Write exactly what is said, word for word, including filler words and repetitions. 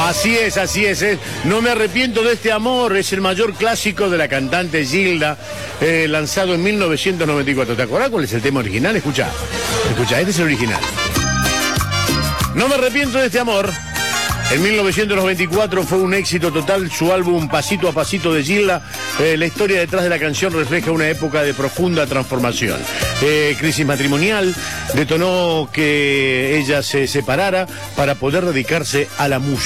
Así es, así es, es. No me arrepiento de este amor, es el mayor clásico de la cantante Gilda, eh, lanzado en mil novecientos noventa y cuatro. ¿Te acordás cuál es el tema original? Escuchá, escuchá, este es el original. No me arrepiento de este amor. En mil novecientos noventa y cuatro fue un éxito total su álbum Pasito a Pasito de Gilda. Eh, la historia detrás de la canción refleja una época de profunda transformación. Eh, crisis matrimonial detonó que ella se separara para poder dedicarse a la música.